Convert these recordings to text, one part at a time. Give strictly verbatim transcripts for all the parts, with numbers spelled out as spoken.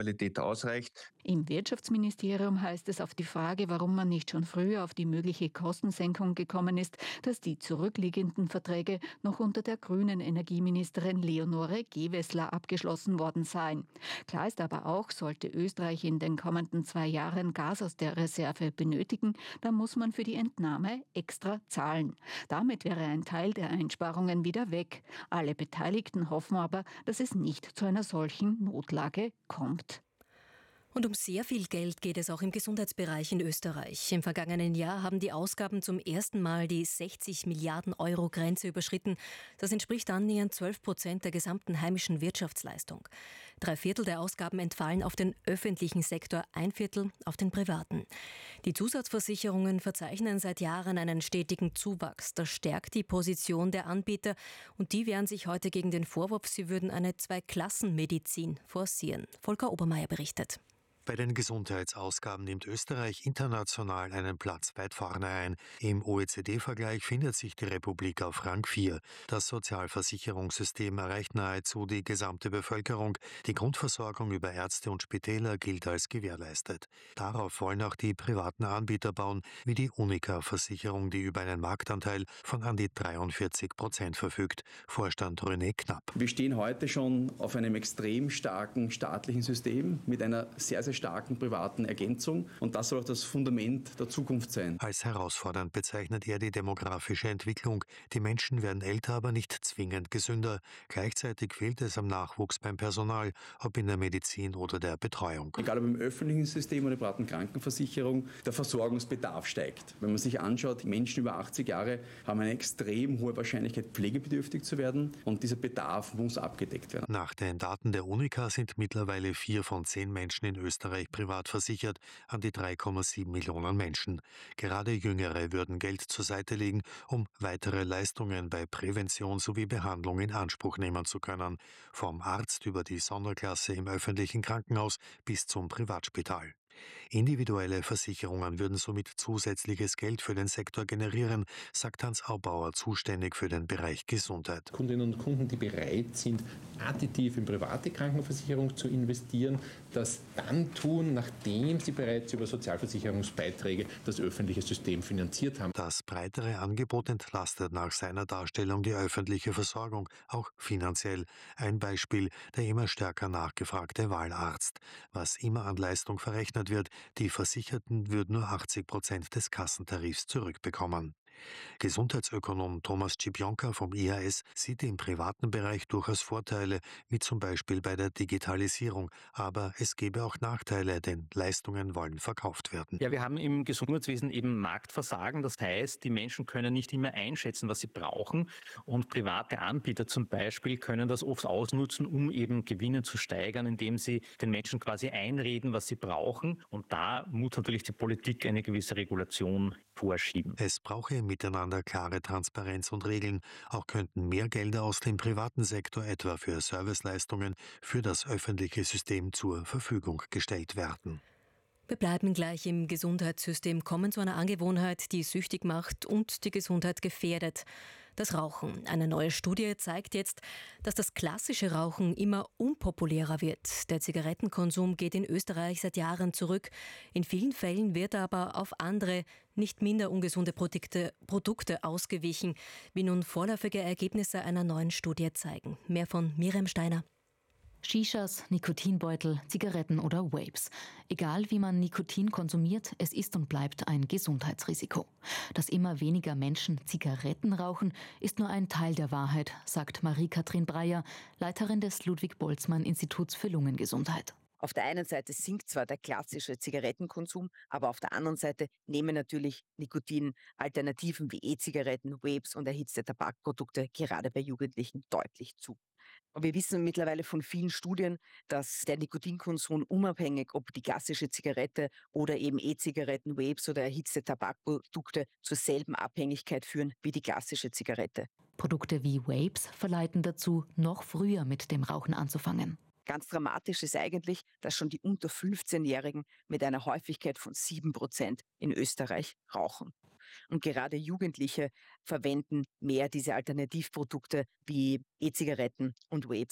Qualität ausreicht. Im Wirtschaftsministerium heißt es auf die Frage, warum man nicht schon früher auf die mögliche Kostensenkung gekommen ist, dass die zurückliegenden Verträge noch unter der grünen Energieministerin Leonore Gewessler abgeschlossen worden seien. Klar ist aber auch, sollte Österreich in den kommenden zwei Jahren Gas aus der Reserve benötigen, dann muss man für die Entnahme extra zahlen. Damit wäre ein Teil der Einsparungen wieder weg. Alle Beteiligten hoffen aber, dass es nicht zu einer solchen Notlage kommt. Und um sehr viel Geld geht es auch im Gesundheitsbereich in Österreich. Im vergangenen Jahr haben die Ausgaben zum ersten Mal die sechzig Milliarden Euro Grenze überschritten. Das entspricht annähernd zwölf Prozent der gesamten heimischen Wirtschaftsleistung. Drei Viertel der Ausgaben entfallen auf den öffentlichen Sektor, ein Viertel auf den privaten. Die Zusatzversicherungen verzeichnen seit Jahren einen stetigen Zuwachs. Das stärkt die Position der Anbieter und die wehren sich heute gegen den Vorwurf, sie würden eine Zweiklassenmedizin forcieren. Volker Obermeier berichtet. Bei den Gesundheitsausgaben nimmt Österreich international einen Platz weit vorne ein. Im O E C D-Vergleich findet sich die Republik auf Rang vier. Das Sozialversicherungssystem erreicht nahezu die gesamte Bevölkerung. Die Grundversorgung über Ärzte und Spitäler gilt als gewährleistet. Darauf wollen auch die privaten Anbieter bauen, wie die Unica-Versicherung, die über einen Marktanteil von an die dreiundvierzig Prozent verfügt. Vorstand René Knapp. Wir stehen heute schon auf einem extrem starken staatlichen System mit einer sehr, sehr starken privaten Ergänzung und das soll auch das Fundament der Zukunft sein. Als herausfordernd bezeichnet er die demografische Entwicklung. Die Menschen werden älter, aber nicht zwingend gesünder. Gleichzeitig fehlt es am Nachwuchs beim Personal, ob in der Medizin oder der Betreuung. Egal ob im öffentlichen System oder der privaten Krankenversicherung, der Versorgungsbedarf steigt. Wenn man sich anschaut, Menschen über achtzig Jahre haben eine extrem hohe Wahrscheinlichkeit, pflegebedürftig zu werden und dieser Bedarf muss abgedeckt werden. Nach den Daten der Unica sind mittlerweile vier von zehn Menschen in Österreich privat versichert, an die drei Komma sieben Millionen Menschen. Gerade Jüngere würden Geld zur Seite legen, um weitere Leistungen bei Prävention sowie Behandlung in Anspruch nehmen zu können. Vom Arzt über die Sonderklasse im öffentlichen Krankenhaus bis zum Privatspital. Individuelle Versicherungen würden somit zusätzliches Geld für den Sektor generieren, sagt Hans Aubauer, zuständig für den Bereich Gesundheit. Kundinnen und Kunden, die bereit sind, additiv in private Krankenversicherung zu investieren, das dann tun, nachdem sie bereits über Sozialversicherungsbeiträge das öffentliche System finanziert haben. Das breitere Angebot entlastet nach seiner Darstellung die öffentliche Versorgung, auch finanziell. Ein Beispiel, der immer stärker nachgefragte Wahlarzt. Was immer an Leistung verrechnet wird, die Versicherten würden nur achtzig Prozent des Kassentarifs zurückbekommen. Gesundheitsökonom Thomas Cipionka vom I H S sieht im privaten Bereich durchaus Vorteile, wie zum Beispiel bei der Digitalisierung. Aber es gäbe auch Nachteile, denn Leistungen wollen verkauft werden. Ja, wir haben im Gesundheitswesen eben Marktversagen. Das heißt, die Menschen können nicht immer einschätzen, was sie brauchen. Und private Anbieter zum Beispiel können das oft ausnutzen, um eben Gewinne zu steigern, indem sie den Menschen quasi einreden, was sie brauchen. Und da muss natürlich die Politik eine gewisse Regulation vorschieben. Es brauche miteinander klare Transparenz und Regeln. Auch könnten mehr Gelder aus dem privaten Sektor, etwa für Serviceleistungen, für das öffentliche System zur Verfügung gestellt werden. Wir bleiben gleich im Gesundheitssystem, kommen zu einer Angewohnheit, die süchtig macht und die Gesundheit gefährdet. Das Rauchen. Eine neue Studie zeigt jetzt, dass das klassische Rauchen immer unpopulärer wird. Der Zigarettenkonsum geht in Österreich seit Jahren zurück. In vielen Fällen wird aber auf andere, nicht minder ungesunde Produkte, Produkte ausgewichen, wie nun vorläufige Ergebnisse einer neuen Studie zeigen. Mehr von Miriam Steiner. Shishas, Nikotinbeutel, Zigaretten oder Vapes. Egal wie man Nikotin konsumiert, es ist und bleibt ein Gesundheitsrisiko. Dass immer weniger Menschen Zigaretten rauchen, ist nur ein Teil der Wahrheit, sagt Marie-Kathrin Breyer, Leiterin des Ludwig-Boltzmann-Instituts für Lungengesundheit. Auf der einen Seite sinkt zwar der klassische Zigarettenkonsum, aber auf der anderen Seite nehmen natürlich Nikotin-Alternativen wie E-Zigaretten, Vapes und erhitzte Tabakprodukte gerade bei Jugendlichen deutlich zu. Und wir wissen mittlerweile von vielen Studien, dass der Nikotinkonsum unabhängig, ob die klassische Zigarette oder eben E-Zigaretten, Vapes oder erhitzte Tabakprodukte zur selben Abhängigkeit führen wie die klassische Zigarette. Produkte wie Vapes verleiten dazu, noch früher mit dem Rauchen anzufangen. Ganz dramatisch ist eigentlich, dass schon die unter fünfzehnjährigen mit einer Häufigkeit von sieben Prozent in Österreich rauchen. Und gerade Jugendliche verwenden mehr diese Alternativprodukte wie E-Zigaretten und Vapes.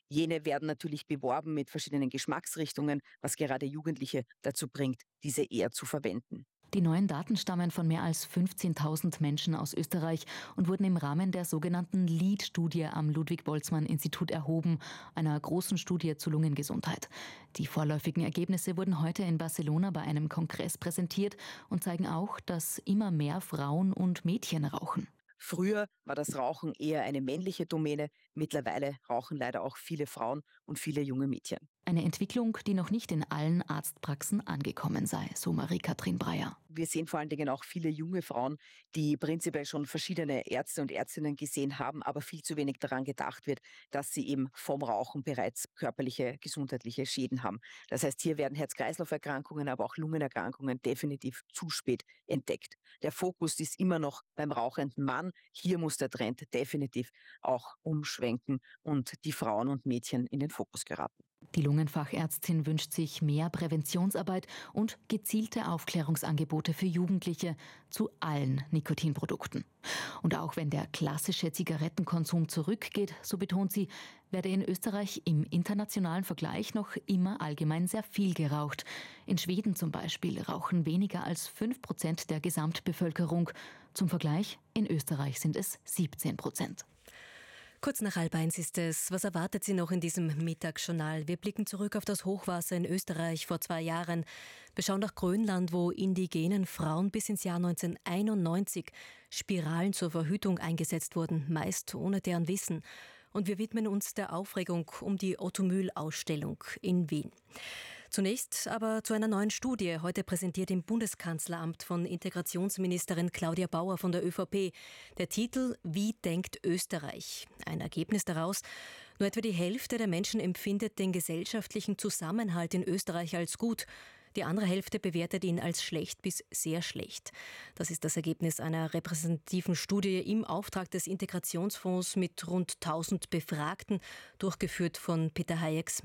Jene werden natürlich beworben mit verschiedenen Geschmacksrichtungen, was gerade Jugendliche dazu bringt, diese eher zu verwenden. Die neuen Daten stammen von mehr als fünfzehntausend Menschen aus Österreich und wurden im Rahmen der sogenannten LEAD-Studie am Ludwig-Boltzmann-Institut erhoben, einer großen Studie zur Lungengesundheit. Die vorläufigen Ergebnisse wurden heute in Barcelona bei einem Kongress präsentiert und zeigen auch, dass immer mehr Frauen und Mädchen rauchen. Früher war das Rauchen eher eine männliche Domäne. Mittlerweile rauchen leider auch viele Frauen und viele junge Mädchen. Eine Entwicklung, die noch nicht in allen Arztpraxen angekommen sei, so Marie-Kathrin Breyer. Wir sehen vor allen Dingen auch viele junge Frauen, die prinzipiell schon verschiedene Ärzte und Ärztinnen gesehen haben, aber viel zu wenig daran gedacht wird, dass sie eben vom Rauchen bereits körperliche, gesundheitliche Schäden haben. Das heißt, hier werden Herz-Kreislauf-Erkrankungen, aber auch Lungenerkrankungen definitiv zu spät entdeckt. Der Fokus ist immer noch beim rauchenden Mann. Hier muss der Trend definitiv auch umschwenken und die Frauen und Mädchen in den Fokus geraten. Die Lungenfachärztin wünscht sich mehr Präventionsarbeit und gezielte Aufklärungsangebote für Jugendliche zu allen Nikotinprodukten. Und auch wenn der klassische Zigarettenkonsum zurückgeht, so betont sie, werde in Österreich im internationalen Vergleich noch immer allgemein sehr viel geraucht. In Schweden zum Beispiel rauchen weniger als fünf Prozent der Gesamtbevölkerung. Zum Vergleich, in Österreich sind es siebzehn Prozent. Kurz nach halb eins ist es. Was erwartet Sie noch in diesem Mittagsjournal? Wir blicken zurück auf das Hochwasser in Österreich vor zwei Jahren. Wir schauen nach Grönland, wo indigenen Frauen bis ins Jahr neunzehnhunderteinundneunzig Spiralen zur Verhütung eingesetzt wurden, meist ohne deren Wissen. Und wir widmen uns der Aufregung um die Otto-Mühl-Ausstellung in Wien. Zunächst aber zu einer neuen Studie, heute präsentiert im Bundeskanzleramt von Integrationsministerin Claudia Bauer von der ÖVP. Der Titel »Wie denkt Österreich?« Ein Ergebnis daraus: Nur etwa die Hälfte der Menschen empfindet den gesellschaftlichen Zusammenhalt in Österreich als gut. Die andere Hälfte bewertet ihn als schlecht bis sehr schlecht. Das ist das Ergebnis einer repräsentativen Studie im Auftrag des Integrationsfonds mit rund tausend Befragten, durchgeführt von Peter Hayeks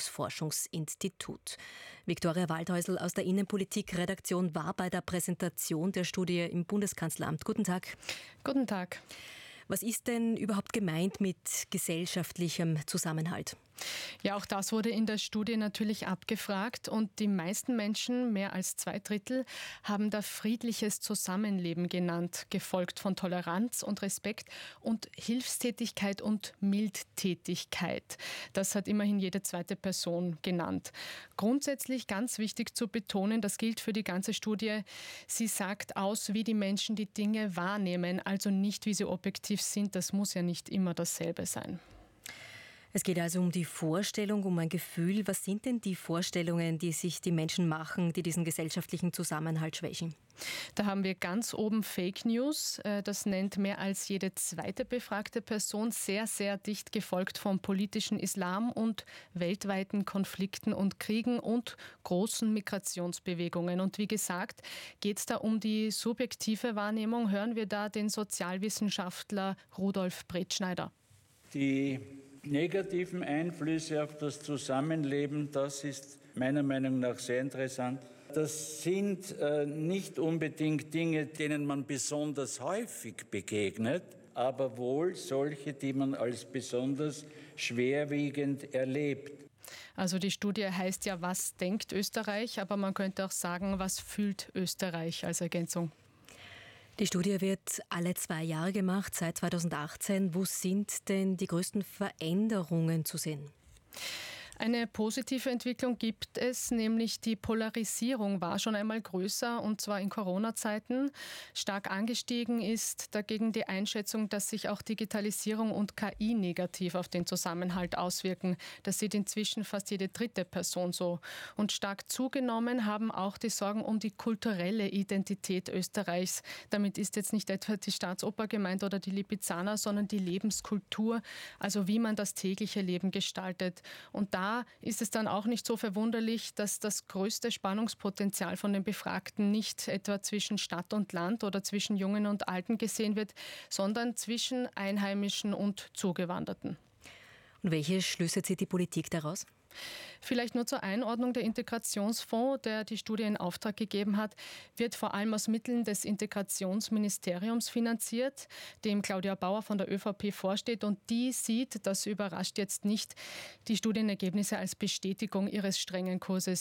Meinungsforschungsinstitut. Viktoria Waldhäusl aus der Innenpolitik-Redaktion war bei der Präsentation der Studie im Bundeskanzleramt. Guten Tag. Guten Tag. Was ist denn überhaupt gemeint mit gesellschaftlichem Zusammenhalt? Ja, auch das wurde in der Studie natürlich abgefragt und die meisten Menschen, mehr als zwei Drittel, haben da friedliches Zusammenleben genannt, gefolgt von Toleranz und Respekt und Hilfstätigkeit und Mildtätigkeit. Das hat immerhin jede zweite Person genannt. Grundsätzlich ganz wichtig zu betonen, das gilt für die ganze Studie, sie sagt aus, wie die Menschen die Dinge wahrnehmen, also nicht, wie sie objektiv sind. Das muss ja nicht immer dasselbe sein. Es geht also um die Vorstellung, um ein Gefühl. Was sind denn die Vorstellungen, die sich die Menschen machen, die diesen gesellschaftlichen Zusammenhalt schwächen? Da haben wir ganz oben Fake News. Das nennt mehr als jede zweite befragte Person, sehr, sehr dicht gefolgt vom politischen Islam und weltweiten Konflikten und Kriegen und großen Migrationsbewegungen. Und wie gesagt, geht es da um die subjektive Wahrnehmung. Hören wir da den Sozialwissenschaftler Rudolf Bretschneider. Die negativen Einflüsse auf das Zusammenleben, das ist meiner Meinung nach sehr interessant. Das sind äh, nicht unbedingt Dinge, denen man besonders häufig begegnet, aber wohl solche, die man als besonders schwerwiegend erlebt. Also die Studie heißt ja, was denkt Österreich, aber man könnte auch sagen, was fühlt Österreich als Ergänzung. Die Studie wird alle zwei Jahre gemacht, seit zweitausendachtzehn. Wo sind denn die größten Veränderungen zu sehen? Eine positive Entwicklung gibt es, nämlich die Polarisierung war schon einmal größer, und zwar in Corona-Zeiten. Stark angestiegen ist dagegen die Einschätzung, dass sich auch Digitalisierung und K I negativ auf den Zusammenhalt auswirken. Das sieht inzwischen fast jede dritte Person so. Und stark zugenommen haben auch die Sorgen um die kulturelle Identität Österreichs. Damit ist jetzt nicht etwa die Staatsoper gemeint oder die Lipizzaner, sondern die Lebenskultur, also wie man das tägliche Leben gestaltet. Und da ist es dann auch nicht so verwunderlich, dass das größte Spannungspotenzial von den Befragten nicht etwa zwischen Stadt und Land oder zwischen Jungen und Alten gesehen wird, sondern zwischen Einheimischen und Zugewanderten. Und welche Schlüsse zieht die Politik daraus? Vielleicht nur zur Einordnung: Der Integrationsfonds, der die Studie in Auftrag gegeben hat, wird vor allem aus Mitteln des Integrationsministeriums finanziert, dem Claudia Bauer von der ÖVP vorsteht. Und die sieht, das überrascht jetzt nicht, die Studienergebnisse als Bestätigung ihres strengen Kurses